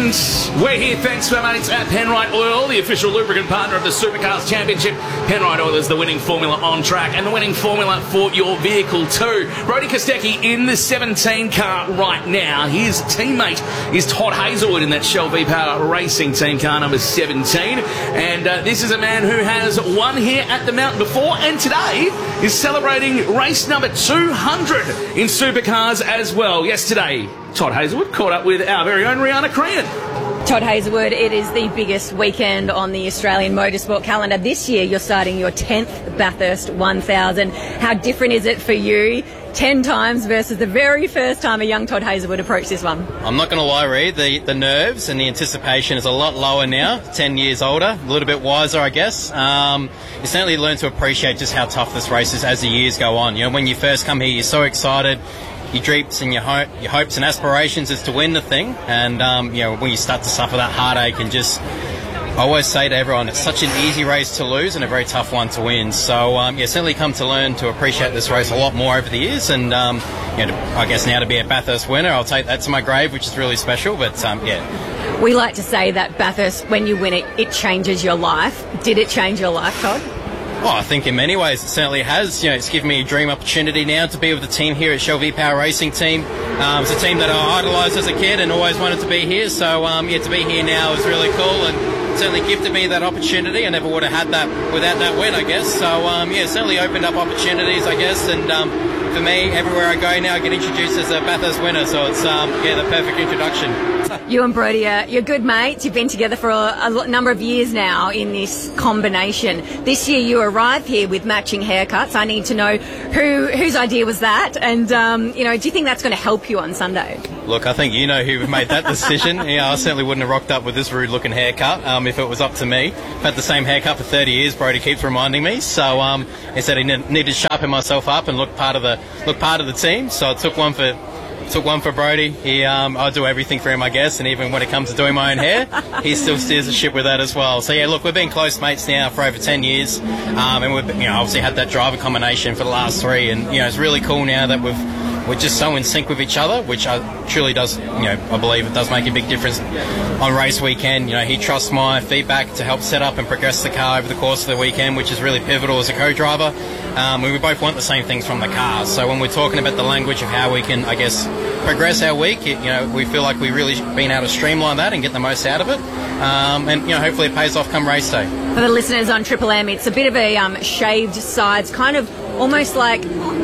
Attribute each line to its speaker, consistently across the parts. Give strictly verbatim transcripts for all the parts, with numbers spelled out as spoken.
Speaker 1: And we're here thanks to our mates at Penrite Oil, the official lubricant partner of the Supercars Championship. Penrite Oil is the winning formula on track and the winning formula for your vehicle too. Brodie Kostecki in the seventeen car right now. His teammate is Todd Hazelwood in that Shell V-Power Racing team car number seventeen. And uh, this is a man who has won here at the Mountain before and today is celebrating race number two hundred in Supercars as well. Yesterday, Todd Hazelwood caught up with our very own Rihanna Crean.
Speaker 2: Todd Hazelwood, it is the biggest weekend on the Australian motorsport calendar. This year you're starting your tenth Bathurst one thousand. How different is it for you? Ten times versus the very first time a young Todd Hazelwood approached this one.
Speaker 3: I'm not going to lie, Reed, the, the nerves and the anticipation is a lot lower now, ten years older, a little bit wiser, I guess. Um, you certainly learn to appreciate just how tough this race is as the years go on. You know, when you first come here, you're so excited. Your dreams and your, ho- your hopes and aspirations is to win the thing, and um, you know, when you start to suffer that heartache and just, I always say to everyone, it's such an easy race to lose and a very tough one to win. So um, yeah, certainly come to learn to appreciate this race a lot more over the years, and um, you know, I guess now to be a Bathurst winner, I'll take that to my grave, which is really special. But um, yeah,
Speaker 2: we like to say that Bathurst, when you win it, it changes your life. Did it change your life, Todd?
Speaker 3: Well, I think in many ways it certainly has. You know, it's given me a dream opportunity now to be with the team here at Shell V-Power Racing Team. Um, it's a team that I idolised as a kid and always wanted to be here. So, um, yeah, to be here now is really cool and certainly gifted me that opportunity. I never would have had that without that win, I guess. So, um, yeah, certainly opened up opportunities, I guess. And um, for me, everywhere I go now, I get introduced as a Bathurst winner. So it's, um, yeah, the perfect introduction.
Speaker 2: You and Brodie, uh, you're good mates. You've been together for a, a number of years now in this combination. This year you arrive here with matching haircuts. I need to know who whose idea was that, and um, you know, do you think that's going to help you on Sunday?
Speaker 3: Look, I think you know who made that decision. Yeah, I certainly wouldn't have rocked up with this rude-looking haircut um, if it was up to me. I've had the same haircut for thirty years. Brodie keeps reminding me. So um, he said he needed to sharpen myself up and look part of the look part of the team. So I took one for. Took one for Brodie. He, um, I do everything for him, I guess, and even when it comes to doing my own hair, he still steers the ship with that as well. So yeah, look, we've been close mates now for over ten years, um, and we've, you know, obviously had that driver combination for the last three, and you know, it's really cool now that we've we're just so in sync with each other, which I, truly does, you know, I believe it does make a big difference on race weekend. You know, he trusts my feedback to help set up and progress the car over the course of the weekend, which is really pivotal as a co-driver. Um, and we both want the same things from the car. So when we're talking about the language of how we can, I guess, progress our week, it, you know, we feel like we've really been able to streamline that and get the most out of it. Um, and, you know, hopefully it pays off come race day.
Speaker 2: For the listeners on Triple M, it's a bit of a um, shaved sides, kind of almost like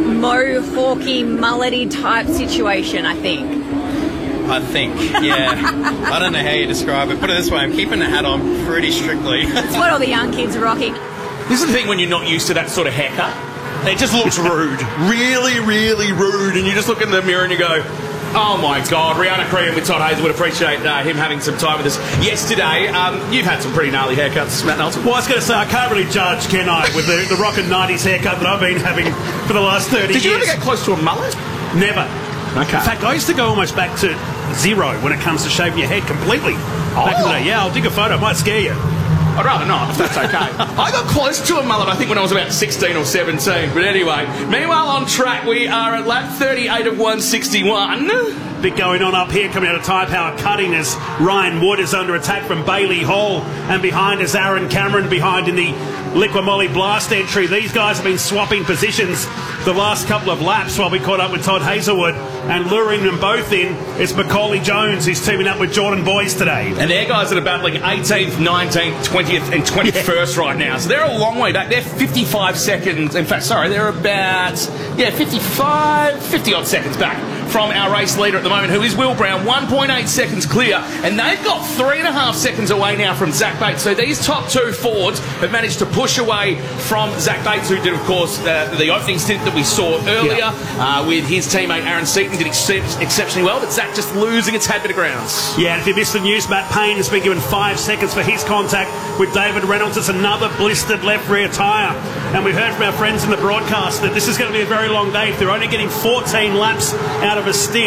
Speaker 2: mohawky, mullety type situation, I think.
Speaker 3: I think, yeah. I don't know how you describe it. Put it this way, I'm keeping the hat on pretty strictly.
Speaker 2: It's what all the young kids are rocking.
Speaker 1: This is the thing when you're not used to that sort of haircut. It just looks rude. Really, really rude. And you just look in the mirror and you go, oh my God, Rihanna Crean with Todd Hazelwood. Appreciate uh, him having some time with us yesterday. Um, you've had some pretty gnarly haircuts, Matt Nelson.
Speaker 4: Well, I was going to say, I can't really judge, can I, with the, the rockin' nineties haircut that I've been having for the last thirty years.
Speaker 1: Did you ever get close to a mullet?
Speaker 4: Never.
Speaker 1: Okay.
Speaker 4: In fact, I used to go almost back to zero when it comes to shaving your head completely. Oh. Back in the day. Yeah, I'll dig a photo. It might scare you.
Speaker 1: I'd rather not, if that's okay. I got close to a mullet, I think, when I was about sixteen or seventeen. But anyway, meanwhile on track, we are at lap thirty-eight of one sixty-one.
Speaker 4: Bit going on up here, coming out of Tyre Power Cutting as Ryan Wood is under attack from Bailey Hall. And behind is Aaron Cameron, behind in the Liqui-Moly Blast entry. These guys have been swapping positions the last couple of laps while we caught up with Todd Hazelwood. And luring them both in is Macaulay Jones, who's teaming up with Jordan Boys today.
Speaker 1: And they're guys that are battling eighteenth, nineteenth, twentieth and twenty-first yeah. right now. So they're a long way back. They're fifty-five seconds. In fact, sorry, they're about, yeah, fifty-five, fifty-odd seconds back from our race leader at the moment, who is Will Brown, one point eight seconds clear. And they've got three and a half seconds away now from Zach Bates. So these top two Fords have managed to push away from Zach Bates, who did, of course, uh, the opening stint that we saw earlier yeah. uh, with his teammate Aaron Seaton. Did ex exceptionally well, but Zach just losing a tad bit of grounds.
Speaker 4: Yeah, and if you missed the news, Matt Payne has been given five seconds for his contact with David Reynolds. It's another blistered left rear tyre. And we heard from our friends in the broadcast that this is going to be a very long day. If they're only getting fourteen laps out of a stint,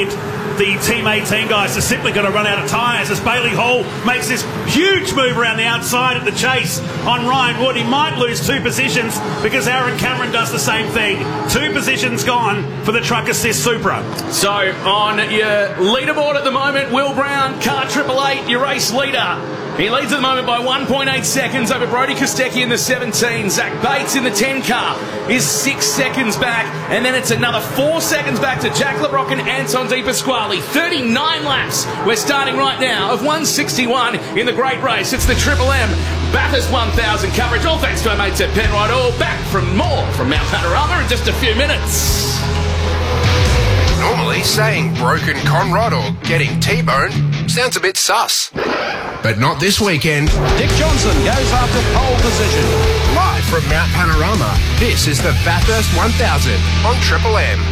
Speaker 4: the Team eighteen guys are simply going to run out of tyres as Bailey Hall makes this huge move around the outside of the chase on Ryan Wood. He might lose two positions because Aaron Cameron does the same thing. Two positions gone for the Truck Assist Supra.
Speaker 1: So on your leaderboard at the moment, Will Brown, car triple eight, your race leader. He leads at the moment by one point eight seconds over Brody Kostecki in the seventeen. Zach Bates in the ten car is six seconds back. And then it's another four seconds back to Jack LeBrock and Anton De Pasquale. thirty-nine laps. We're starting right now of one sixty-one in the great race. It's the Triple M Bathurst one thousand coverage. All thanks to our mates at Penrite Oil. Back from more from Mount Panorama in just a few minutes.
Speaker 5: Normally, saying broken Conrod or getting T-boned sounds a bit sus. But not this weekend.
Speaker 6: Dick Johnson goes after pole position.
Speaker 5: Live from Mount Panorama, this is the Bathurst one thousand on Triple M.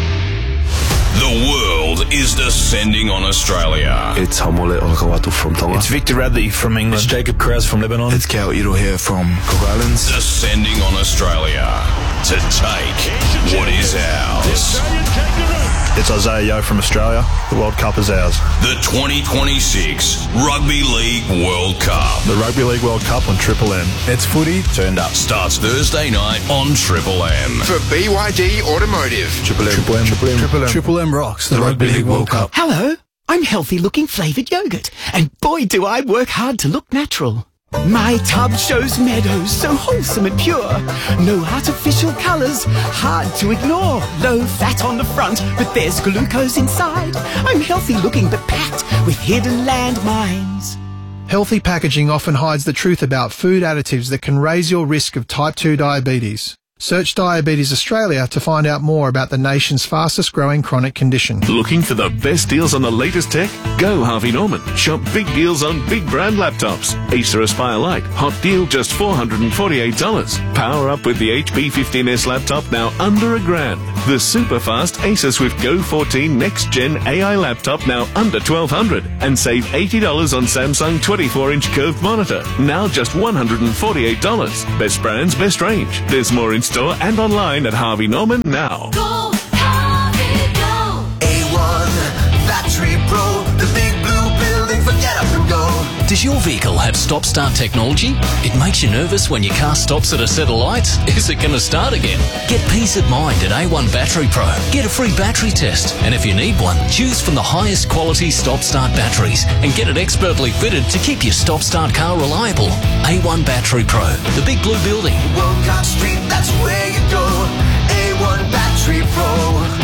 Speaker 7: The world is descending on Australia.
Speaker 8: It's Hamole Olkawatu from Tonga.
Speaker 9: It's Victor Radley from England. It's Jacob Krause from Lebanon.
Speaker 8: It's Cal Iro here from Cook Islands.
Speaker 7: Descending on Australia to take what is ours.
Speaker 9: It's Isaiah Yeo from Australia. The World Cup is ours.
Speaker 7: The twenty twenty-six Rugby League World Cup.
Speaker 9: The Rugby League World Cup on Triple M.
Speaker 8: It's footy
Speaker 7: turned up. Starts Thursday night on Triple M.
Speaker 5: For B Y D Automotive.
Speaker 8: Triple M. Triple M. Triple M. Triple M. Triple M rocks the Rugby League World Cup.
Speaker 10: Hello, I'm healthy looking flavoured yogurt, and boy do I work hard to look natural. My tub shows meadows so wholesome and pure. No artificial colours, hard to ignore. Low fat on the front, but there's glucose inside. I'm healthy looking but packed with hidden landmines.
Speaker 11: Healthy packaging often hides the truth about food additives that can raise your risk of type two diabetes. Search Diabetes Australia to find out more about the nation's fastest growing chronic condition.
Speaker 12: Looking for the best deals on the latest tech? Go Harvey Norman. Shop big deals on big brand laptops. Acer Aspire Lite, hot deal just four hundred forty-eight dollars. Power up with the H P fifteen S laptop now under a grand. The super fast Acer Swift Go fourteen Next Gen A I laptop now under twelve hundred dollars. And save eighty dollars on Samsung twenty-four inch curved monitor. Now just one hundred forty-eight dollars. Best brands, best range. There's more in store and online at Harvey Norman now.
Speaker 13: Go, Harvey, go!
Speaker 14: A one Battery Pro, the big blue building for get up and go.
Speaker 15: Does your vehicle have stop-start technology? It makes you nervous when your car stops at a set of lights? Is it going to start again? Get peace of mind at A one Battery Pro. Get a free battery test, and if you need one, choose from the highest quality stop-start batteries and get it expertly fitted to keep your stop-start car reliable. A one Battery Pro, the big blue building.
Speaker 14: World Cup Street, that's where you go. A one Battery Pro.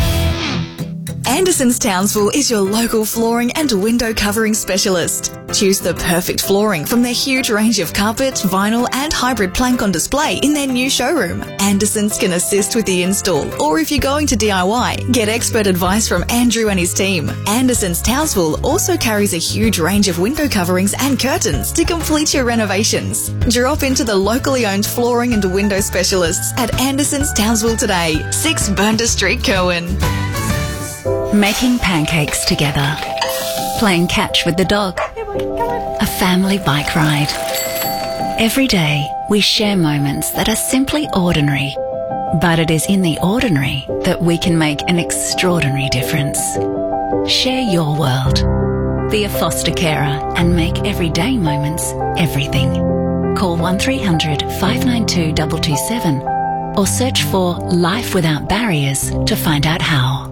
Speaker 16: Anderson's Townsville is your local flooring and window covering specialist. Choose the perfect flooring from their huge range of carpet, vinyl and hybrid plank on display in their new showroom. Anderson's can assist with the install, or if you're going to D I Y, get expert advice from Andrew and his team. Anderson's Townsville also carries a huge range of window coverings and curtains to complete your renovations. Drop into the locally owned flooring and window specialists at Anderson's Townsville today, six Burnda Street, Cowan.
Speaker 17: Making pancakes together, playing catch with the dog, a family bike ride. Every day we share moments that are simply ordinary, but it is in the ordinary that we can make an extraordinary difference. Share your world. Be a foster carer and make everyday moments everything. Call one three hundred, five nine two, two two seven or search for Life Without Barriers to find out how.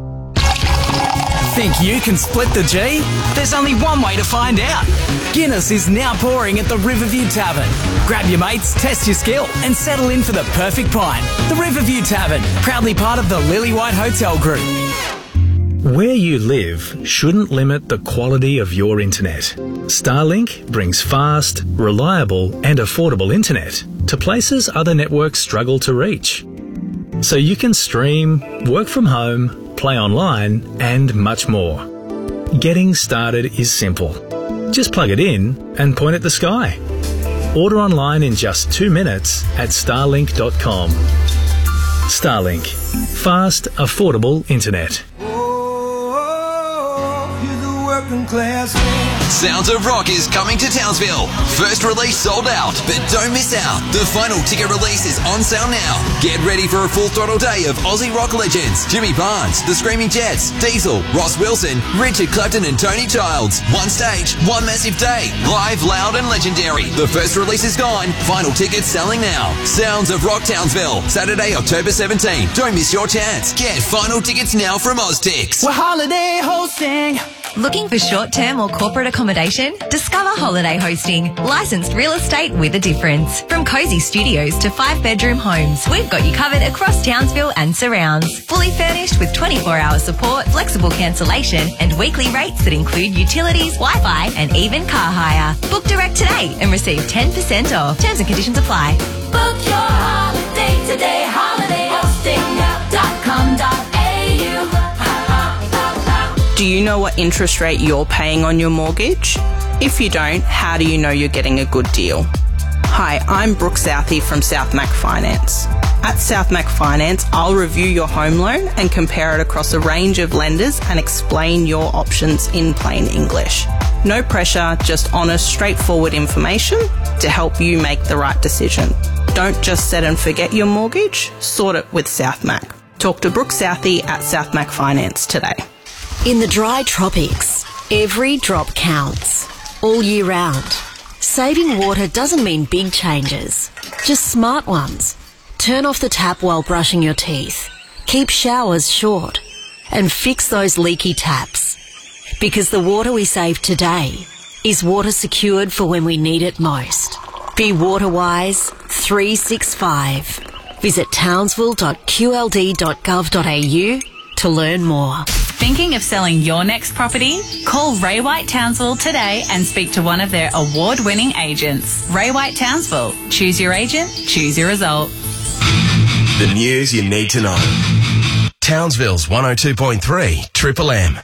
Speaker 18: Think you can split the G? There's only one way to find out. Guinness is now pouring at the Riverview Tavern. Grab your mates, test your skill, and settle in for the perfect pint. The Riverview Tavern, proudly part of the Lillywhite Hotel Group.
Speaker 19: Where you live shouldn't limit the quality of your internet. Starlink brings fast, reliable, and affordable internet to places other networks struggle to reach. So you can stream, work from home, play online, and much more. Getting started is simple. Just plug it in and point at the sky. Order online in just two minutes at starlink dot com. Starlink. Fast, affordable internet.
Speaker 14: Oh, you're the working class man.
Speaker 20: Sounds of Rock is coming to Townsville. First release sold out, but don't miss out. The final ticket release is on sale now. Get ready for a full throttle day of Aussie rock legends. Jimmy Barnes, The Screaming Jets, Diesel, Ross Wilson, Richard Clapton and Tony Childs. One stage, one massive day. Live, loud and legendary. The first release is gone. Final tickets selling now. Sounds of Rock Townsville. Saturday, October seventeenth. Don't miss your chance. Get final tickets now from Oztix.
Speaker 16: We're holiday hosting. Looking for short-term or corporate accommodation? Discover Holiday Hosting. Licensed real estate with a difference. From cosy studios to five-bedroom homes, we've got you covered across Townsville and surrounds. Fully furnished with twenty-four hour support, flexible cancellation and weekly rates that include utilities, Wi-Fi and even car hire. Book direct today and receive ten percent off. Terms and conditions apply.
Speaker 13: Book your holiday today. holiday hosting dot com dot a u.
Speaker 21: Do you know what interest rate you're paying on your mortgage? If you don't, how do you know you're getting a good deal? Hi, I'm Brooke Southey from South Mac Finance. At South Mac Finance, I'll review your home loan and compare it across a range of lenders and explain your options in plain English. No pressure, just honest, straightforward information to help you make the right decision. Don't just set and forget your mortgage, sort it with South Mac. Talk to Brooke Southey at South Mac Finance today.
Speaker 22: In the dry tropics, every drop counts, all year round. Saving water doesn't mean big changes, just smart ones. Turn off the tap while brushing your teeth, keep showers short, and fix those leaky taps. Because the water we save today is water secured for when we need it most. Be water wise three sixty-five. Visit townsville dot q l d dot gov dot a u to learn more.
Speaker 23: Thinking of selling your next property? Call Ray White Townsville today and speak to one of their award-winning agents. Ray White Townsville. Choose your agent, choose your result.
Speaker 24: The news you need to know. Townsville's one oh two point three Triple M.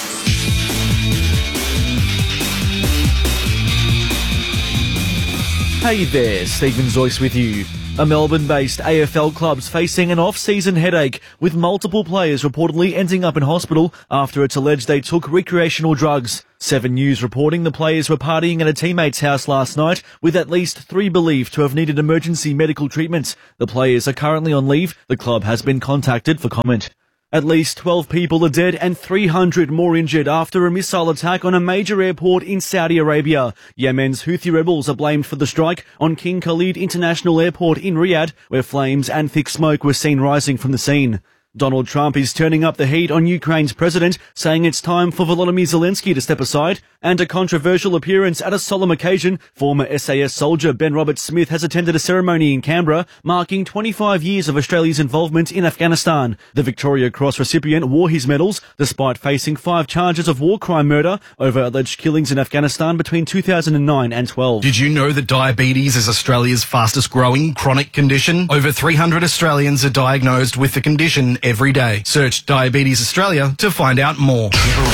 Speaker 25: Hey there, Stephen Zoyce with you. A Melbourne-based A F L club's facing an off-season headache, with multiple players reportedly ending up in hospital after it's alleged they took recreational drugs. Seven News reporting the players were partying at a teammate's house last night, with at least three believed to have needed emergency medical treatment. The players are currently on leave. The club has been contacted for comment. At least twelve people are dead and three hundred more injured after a missile attack on a major airport in Saudi Arabia. Yemen's Houthi rebels are blamed for the strike on King Khalid International Airport in Riyadh, where flames and thick smoke were seen rising from the scene. Donald Trump is turning up the heat on Ukraine's president, saying it's time for Volodymyr Zelensky to step aside. And a controversial appearance at a solemn occasion, former S A S soldier Ben Robert Smith has attended a ceremony in Canberra marking twenty-five years of Australia's involvement in Afghanistan. The Victoria Cross recipient wore his medals despite facing five charges of war crime murder over alleged killings in Afghanistan between two thousand nine and twelve.
Speaker 26: Did you know that diabetes is Australia's fastest growing chronic condition? Over three hundred Australians are diagnosed with the condition every day. Search Diabetes Australia to find out more.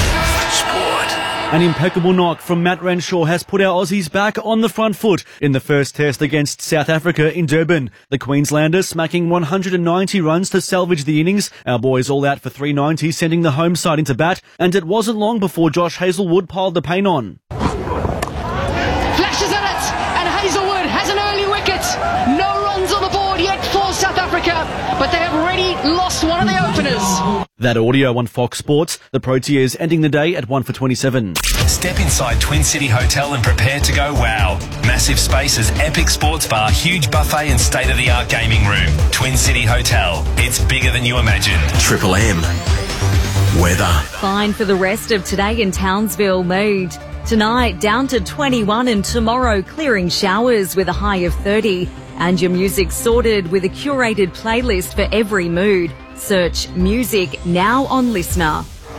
Speaker 25: An impeccable knock from Matt Renshaw has put our Aussies back on the front foot in the first test against South Africa in Durban. The Queenslander smacking one hundred ninety runs to salvage the innings. Our boys all out for three ninety, sending the home side into bat. And it wasn't long before Josh Hazelwood piled the paint on.
Speaker 27: Flashes at it, and Hazelwood has an early wicket. No runs on the board yet for South Africa, but they have already lost one of the openers.
Speaker 25: That audio on Fox Sports. The Proteas ending the day at one for twenty-seven.
Speaker 28: Step inside Twin City Hotel and prepare to go wow. Massive spaces, epic sports bar, huge buffet and state-of-the-art gaming room. Twin City Hotel. It's bigger than you imagine.
Speaker 24: Triple M. Weather.
Speaker 2: Fine for the rest of today in Townsville mood. Tonight down to twenty-one and tomorrow clearing showers with a high of thirty. And your music sorted with a curated playlist for every mood. Search music now on Listener.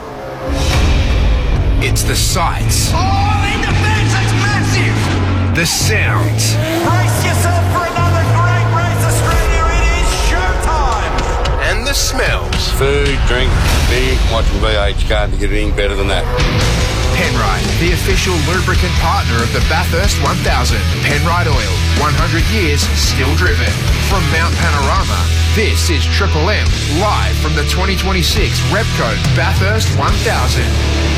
Speaker 5: It's the sights.
Speaker 14: Oh, in defense, it's massive!
Speaker 5: The sounds.
Speaker 14: Brace yourself for another great race, Australia. It is showtime!
Speaker 5: And the smells.
Speaker 29: Food, drink, beer, watching V H. Can't get anything better than that.
Speaker 5: Penrite, the official lubricant partner of the Bathurst one thousand. Penrite Oil, one hundred years still driven. From Mount Panorama, this is Triple M, live from the twenty twenty-six Repco Bathurst one thousand.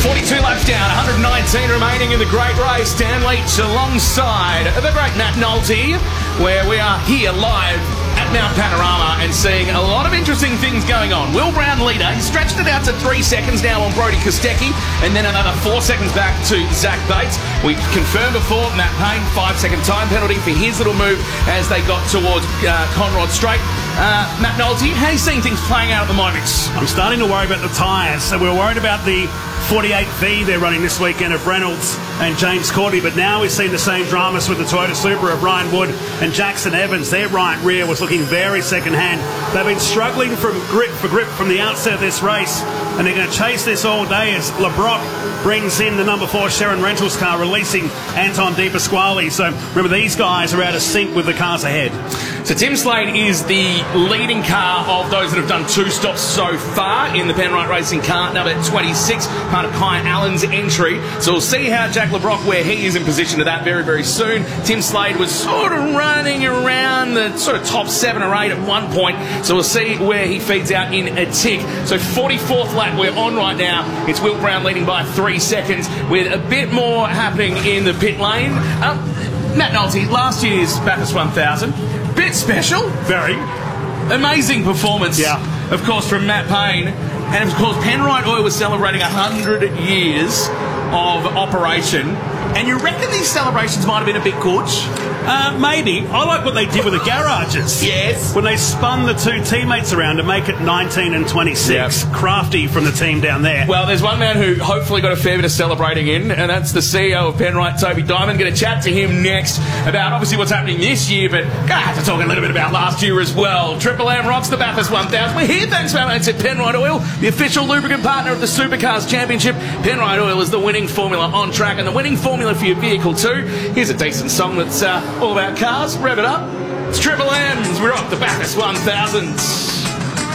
Speaker 1: forty-two laps down, one hundred nineteen remaining in the great race. Dan Leach alongside the great Matt Nolte, where we are here live at Mount Panorama and seeing a lot of interesting things going on. Will Brown leader. He stretched it out to three seconds now on Brodie Kostecki, and then another four seconds back to Zach Bates. We confirmed before Matt Payne, five-second time penalty for his little move as they got towards uh, Conrod Straight. Uh, Matt Nolte, how are you seeing things playing out at the moment?
Speaker 3: I'm starting to worry about the tyres. So we were worried about the forty-eight V they're running this weekend of Reynolds and James Cordy, but now we've seen the same dramas with the Toyota Supra of Ryan Wood and Jackson Evans. Their right rear was looking very second-hand. They've been struggling from grip for grip from the outset of this race, and they're going to chase this all day as LeBrock brings in the number four Sharon Rentals car, releasing Anton De Pasquale. So remember, these guys are out of sync with the cars ahead.
Speaker 1: So Tim Slade is the leading car of those that have done two stops so far in the Penrite Racing car number twenty-six, part of Kai Allen's entry. So we'll see how Jack LeBrock, where he is in position to that very, very soon. Tim Slade was sort of running around the sort of top seven or eight at one point. So we'll see where he feeds out in a tick. So forty-fourth lap we're on right now. It's Will Brown leading by three seconds with a bit more happening in the pit lane. Um, Matt Nolte, last year's Bathurst one thousand. Bit special.
Speaker 3: Very.
Speaker 1: Amazing performance.
Speaker 3: Yeah.
Speaker 1: Of course, from Matt Payne. And of course, Penrite Oil was celebrating one hundred years of operation. And you reckon these celebrations might have been a bit gorge?
Speaker 3: Uh, maybe. I like what they did with the garages.
Speaker 1: Yes.
Speaker 3: When they spun the two teammates around to make it nineteen and twenty-six. Yep. Crafty from the team down there.
Speaker 1: Well, there's one man who hopefully got a fair bit of celebrating in, and that's the C E O of Penrite, Toby Diamond. Going to chat to him next about obviously what's happening this year, but going to have to talk a little bit about last year as well. Triple M rocks the Bathurst one thousand. We're here thanks to our mates at Penrite Oil, the official lubricant partner of the Supercars Championship. Penrite Oil is the winning formula on track and the winning formula for your vehicle too. Here's a decent song that's uh, all about cars. Rev it up. It's Triple M's. We rock the Bathurst one thousand.